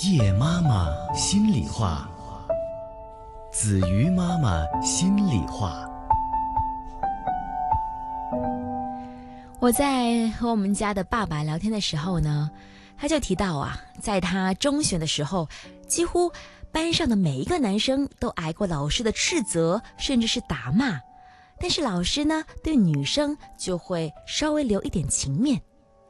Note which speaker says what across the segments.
Speaker 1: 叶妈妈心里话，子瑜妈妈心里话。
Speaker 2: 我在和我们家的爸爸聊天的时候呢，他就提到在他中学的时候，几乎班上的每一个男生都挨过老师的斥责，甚至是打骂。但是老师呢，对女生就会稍微留一点情面。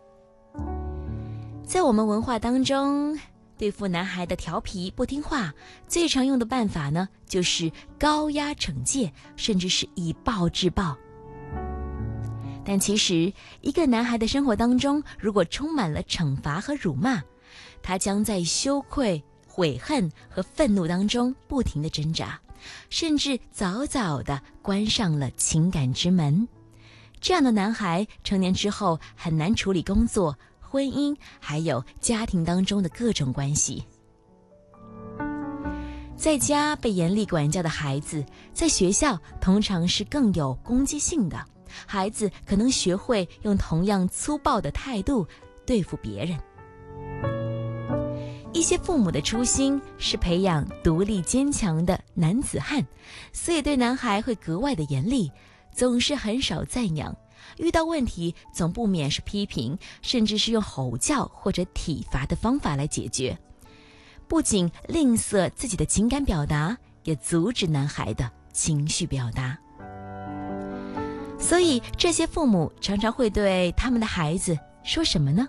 Speaker 2: 在我们文化当中，对付男孩的调皮不听话，最常用的办法呢，就是高压惩戒，甚至是以暴制暴。但其实，一个男孩的生活当中，如果充满了惩罚和辱骂，他将在羞愧、悔恨和愤怒当中不停地挣扎，甚至早早地关上了情感之门。这样的男孩成年之后很难处理工作、婚姻还有家庭当中的各种关系。在家被严厉管教的孩子，在学校通常是更有攻击性的，孩子可能学会用同样粗暴的态度对付别人。一些父母的初心是培养独立坚强的男子汉，所以对男孩会格外的严厉，总是很少赞扬，遇到问题总不免是批评，甚至是用吼叫或者体罚的方法来解决，不仅吝啬自己的情感表达，也阻止男孩的情绪表达。所以这些父母常常会对他们的孩子说什么呢？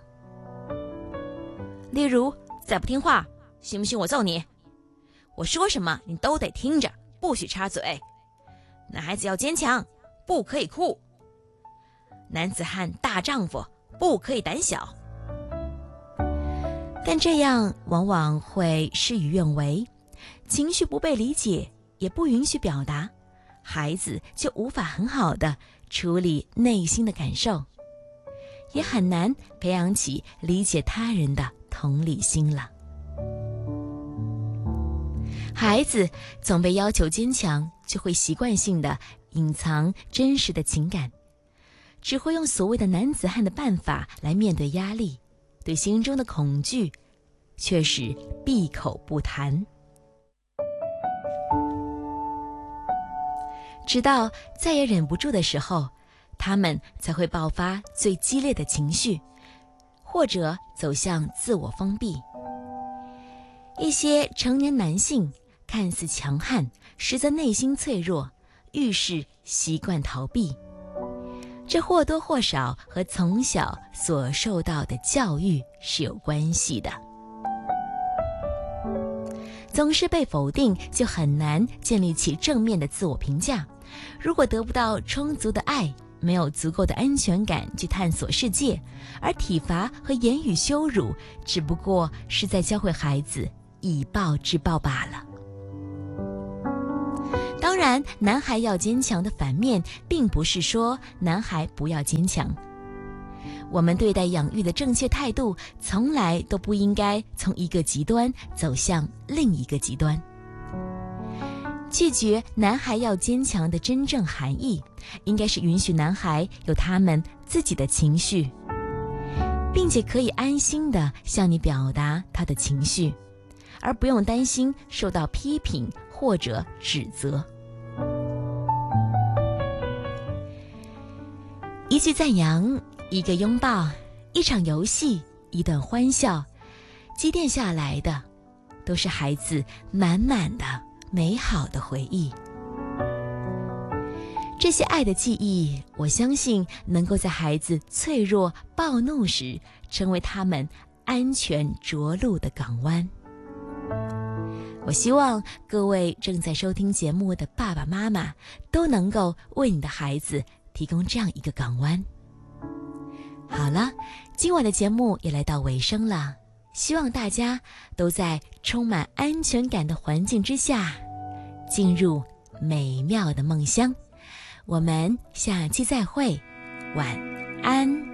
Speaker 2: 例如，再不听话，信不信我揍你？我说什么你都得听着，不许插嘴。男孩子要坚强，不可以哭。男子汉大丈夫，不可以胆小。但这样往往会事与愿违，情绪不被理解，也不允许表达，孩子就无法很好的处理内心的感受，也很难培养起理解他人的同理心了。孩子总被要求坚强，就会习惯性的隐藏真实的情感，只会用所谓的男子汉的办法来面对压力，对心中的恐惧却是闭口不谈。直到再也忍不住的时候，他们才会爆发最激烈的情绪，或者走向自我封闭。一些成年男性看似强悍，实则内心脆弱，遇事习惯逃避。这或多或少和从小所受到的教育是有关系的。总是被否定，就很难建立起正面的自我评价。如果得不到充足的爱，没有足够的安全感去探索世界，而体罚和言语羞辱只不过是在教会孩子以暴制暴罢了。当然，男孩要坚强的反面并不是说男孩不要坚强。我们对待养育的正确态度从来都不应该从一个极端走向另一个极端。拒绝男孩要坚强的真正含义，应该是允许男孩有他们自己的情绪，并且可以安心地向你表达他的情绪，而不用担心受到批评或者指责。一句赞扬，一个拥抱，一场游戏，一段欢笑，积淀下来的都是孩子满满的美好的回忆。这些爱的记忆，我相信能够在孩子脆弱暴怒时，成为他们安全着陆的港湾。我希望各位正在收听节目的爸爸妈妈都能够为你的孩子提供这样一个港湾。好了，今晚的节目也来到尾声了，希望大家都在充满安全感的环境之下进入美妙的梦乡。我们下期再会，晚安。